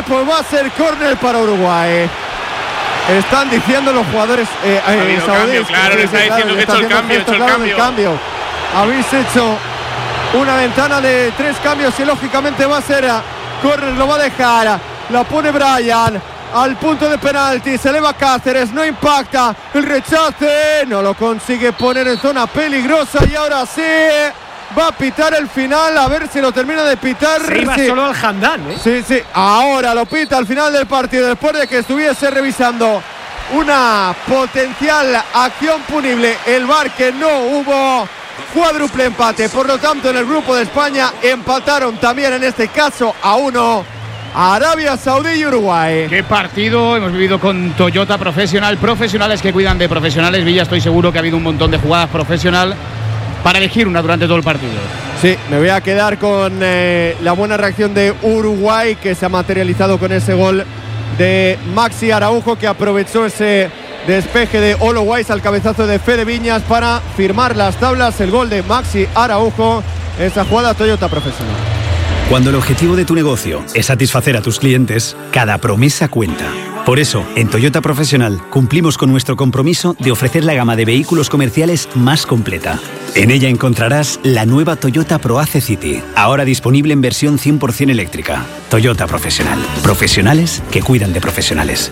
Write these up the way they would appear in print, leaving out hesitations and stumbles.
pues va a ser córner para Uruguay. Están diciendo los jugadores saudíes. Claro, le está diciendo que he hecho el cambio. Habéis hecho una ventana de 3 cambios y lógicamente va a ser córner, lo va a dejar. La pone Brian al punto de penalti, se eleva Cáceres, no impacta, el rechace, no lo consigue poner en zona peligrosa y ahora sí va a pitar el final, a ver si lo termina de pitar. Se iba solo al Handán, Sí, ahora lo pita al final del partido, después de que estuviese revisando una potencial acción punible. El VAR, que no hubo cuádruple empate, por lo tanto en el grupo de España empataron también en este caso a 1 Arabia Saudí y Uruguay. Qué partido hemos vivido con Toyota Profesional, profesionales que cuidan de profesionales. Villa, estoy seguro que ha habido un montón de jugadas profesional para elegir una durante todo el partido. Sí, me voy a quedar con la buena reacción de Uruguay, que se ha materializado con ese gol de Maxi Araujo, que aprovechó ese despeje de Olo Weiss al cabezazo de Fede Viñas para firmar las tablas. El gol de Maxi Araujo, esa jugada Toyota Profesional. Cuando el objetivo de tu negocio es satisfacer a tus clientes, cada promesa cuenta. Por eso, en Toyota Profesional cumplimos con nuestro compromiso de ofrecer la gama de vehículos comerciales más completa. En ella encontrarás la nueva Toyota ProAce City, ahora disponible en versión 100% eléctrica. Toyota Profesional. Profesionales que cuidan de profesionales.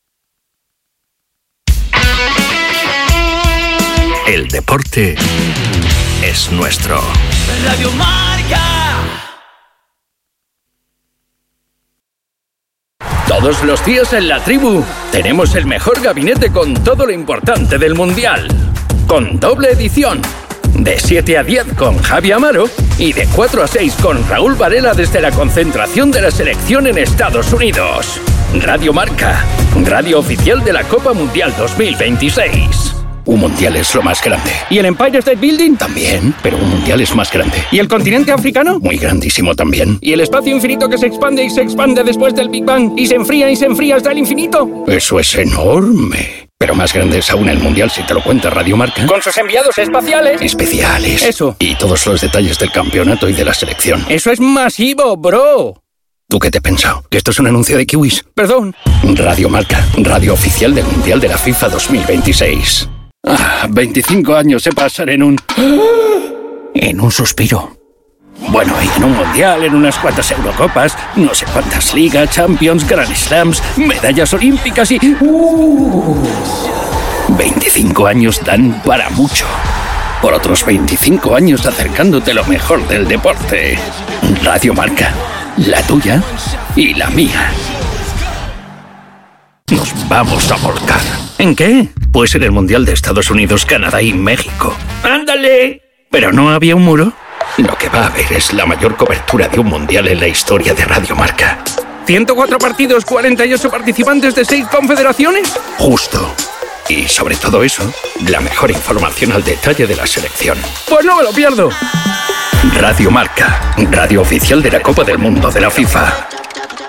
El deporte es nuestro. Radio Marca. Todos los días en La Tribu tenemos el mejor gabinete con todo lo importante del Mundial. Con doble edición. De 7 a 10 con Javi Amaro y de 4 a 6 con Raúl Varela desde la concentración de la selección en Estados Unidos. Radio Marca, radio oficial de la Copa Mundial 2026. Un mundial es lo más grande. ¿Y el Empire State Building? También, pero un mundial es más grande. ¿Y el continente africano? Muy grandísimo también. ¿Y el espacio infinito que se expande y se expande después del Big Bang y se enfría hasta el infinito? Eso es enorme. Pero más grande es aún el mundial si te lo cuenta Radio Marca. Con sus enviados espaciales. Especiales. Eso. Y todos los detalles del campeonato y de la selección. Eso es masivo, bro. ¿Tú qué te has pensado? ¿Que esto es un anuncio de kiwis? Perdón. Radio Marca, radio oficial del Mundial de la FIFA 2026. 25 años se pasan en un suspiro. Bueno, y en un mundial, en unas cuantas Eurocopas, no sé cuántas ligas, Champions, Grand Slams, medallas olímpicas y... 25 años dan para mucho. Por otros 25 años acercándote lo mejor del deporte. Radio Marca, la tuya y la mía. Nos vamos a volcar. ¿En qué? Pues en el Mundial de Estados Unidos, Canadá y México. ¡Ándale! ¿Pero no había un muro? Lo que va a haber es la mayor cobertura de un mundial en la historia de Radio Marca. 104 partidos, 48 participantes de 6 confederaciones. Justo. Y sobre todo eso, la mejor información al detalle de la selección. Pues no me lo pierdo. Radio Marca, radio oficial de la Copa del Mundo de la FIFA.